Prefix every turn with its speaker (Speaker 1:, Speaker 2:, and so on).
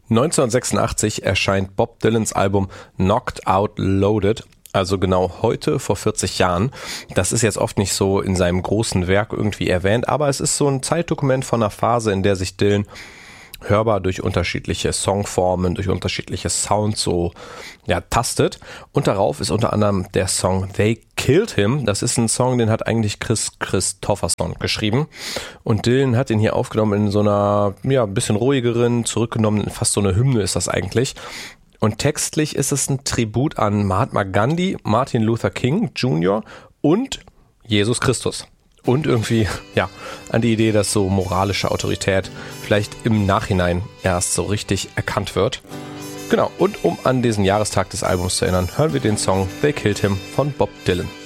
Speaker 1: 1986 erscheint Bob Dylans Album Knocked Out Loaded, also genau heute vor 40 Jahren. Das ist jetzt oft nicht so in seinem großen Werk irgendwie erwähnt, aber es ist so ein Zeitdokument von einer Phase, in der sich Dylan hörbar durch unterschiedliche Songformen, durch unterschiedliche Sounds so tastet. Und darauf ist unter anderem der Song They Killed Him. Das ist ein Song, den hat eigentlich Kris Kristofferson geschrieben. Und Dylan hat ihn hier aufgenommen in so einer ein bisschen ruhigeren, zurückgenommenen, fast so eine Hymne ist das eigentlich. Und textlich ist es ein Tribut an Mahatma Gandhi, Martin Luther King Jr. und Jesus Christus. Und irgendwie, an die Idee, dass so moralische Autorität vielleicht im Nachhinein erst so richtig erkannt wird. Genau, und um an diesen Jahrestag des Albums zu erinnern, hören wir den Song They Killed Him von Bob Dylan.